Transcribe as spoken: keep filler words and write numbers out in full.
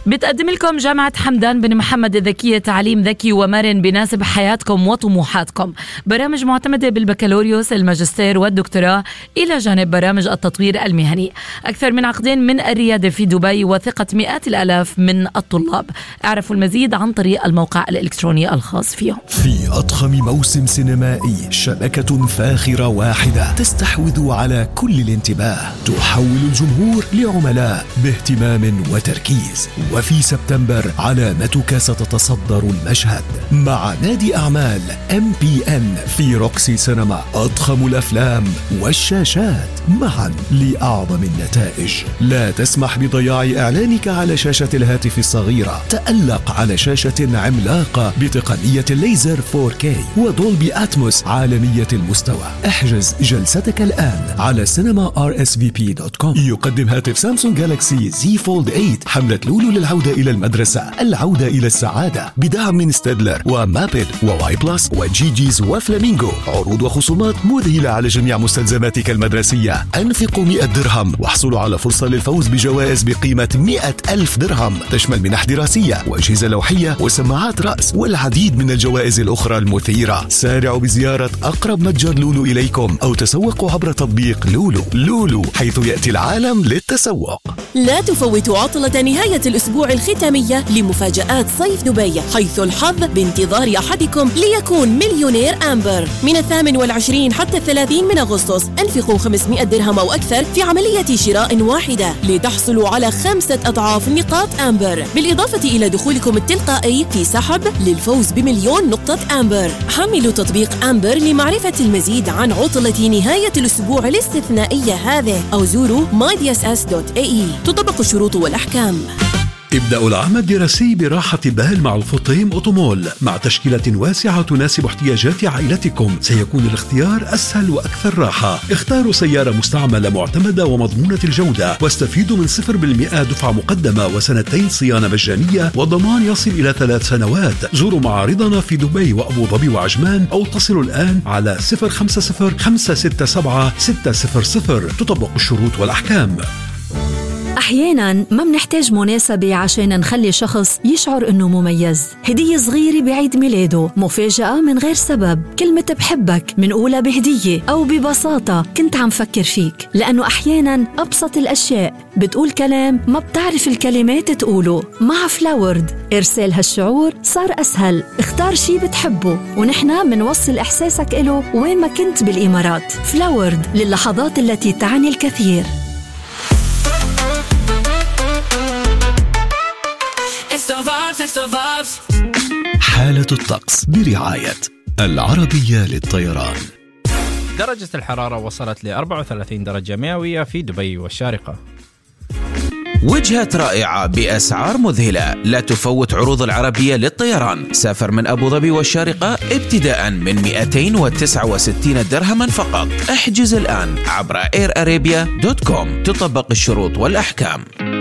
بتقدم لكم جامعة حمدان بن محمد الذكية تعليم ذكي ومرن بناسب حياتكم وطموحاتكم. برامج معتمدة بالبكالوريوس، الماجستير والدكتوراه، إلى جانب برامج التطوير المهني. أكثر من عقدين من الريادة في دبي وثقة مئات الآلاف من الطلاب. اعرفوا المزيد عن طريق الموقع الإلكتروني الخاص فيهم. في أضخم موسم سينمائي، شبكة فاخرة واحدة تستحوذ على كل الانتباه، تحول الجمهور لعملاء باهتمام وتركيز. وفي سبتمبر علامتك ستتصدر المشهد مع نادي أعمال إم بي إن في روكسي سينما. أضخم الأفلام والشاشات معا لأعظم النتائج. لا تسمح بضياع إعلانك على شاشة الهاتف الصغيرة. تألق على شاشة عملاقة بتقنية الليزر فور كي ودولبي أتموس عالمية المستوى. احجز جلستك الآن على سينما آر إس في بي دوت كوم. يقدم هاتف سامسونج جالاكسي زي فولد ثمانية حملة لولو للعودة إلى المدرسة، العودة إلى السعادة، بدعم من ستادلر ومابل وواي بلس وجي جيز وفلامينغو. عروض وخصومات مذهلة على جميع مستلزماتك المدرسية. أنفقوا مئة درهم واحصلوا على فرصة للفوز بجوائز بقيمة مئة ألف درهم، تشمل منح دراسية وأجهزة لوحية وسماعات رأس والعديد من الجوائز الأخرى المثيرة. سارعوا بزيارة أقرب متجر لولو إليكم أو تسوقوا عبر تطبيق لولو. لولو، حيث يأتي العالم للتسوق. لا تفوتوا عطلة نهاية الأسبوع الختامية لمفاجآت صيف دبي، حيث الحظ بانتظار أحدكم ليكون مليونير أمبر. من الثامن والعشرين حتى الثلاثين من أغسطس انفقوا خمسمئة درهم أو أكثر في عملية شراء واحدة لتحصلوا على خمسة أضعاف نقاط أمبر، بالإضافة إلى دخولكم التلقائي في سحب للفوز بمليون نقطة أمبر. حملوا تطبيق أمبر لمعرفة المزيد عن عطلة نهاية الأسبوع الاستثنائية هذه، أو زوروا ماي دي إس إس دوت إيه إي. تطبق الشروط والأحكام. ابدأوا العام الدراسي براحة بال مع الفطيم أوتومول. مع تشكيلة واسعة تناسب احتياجات عائلتكم، سيكون الاختيار أسهل وأكثر راحة. اختاروا سيارة مستعملة معتمدة ومضمونة الجودة، واستفيدوا من صفر بالمئة دفعة مقدمة وسنتين صيانة مجانية وضمان يصل إلى ثلاث سنوات. زوروا معارضنا في دبي وأبو ظبي وعجمان، أو اتصلوا الآن على صفر خمسة صفر خمسة ستة سبعة ستة صفر صفر. تطبق الشروط والأحكام. أحياناً ما منحتاج مناسبة عشان نخلي شخص يشعر إنه مميز. هدية صغيرة بعيد ميلاده، مفاجأة من غير سبب، كلمة بحبك منقولة بهدية، أو ببساطة كنت عم فكر فيك. لأنه أحياناً أبسط الأشياء بتقول كلام ما بتعرف الكلمات تقوله. مع فلاورد إرسال هالشعور صار أسهل. اختار شي بتحبه ونحنا منوصل إحساسك إله وين ما كنت بالإمارات. فلاورد، للحظات التي تعني الكثير. حالة الطقس برعاية العربية للطيران. درجة الحرارة وصلت ل أربعة وثلاثين درجة مئوية في دبي والشارقة. وجهة رائعة بأسعار مذهلة. لا تفوت عروض العربية للطيران. سافر من أبو ظبي والشارقة ابتداء من مئتين وتسعة وستين درهما فقط. احجز الآن عبر إير أرابيا دوت كوم. تطبق الشروط والأحكام.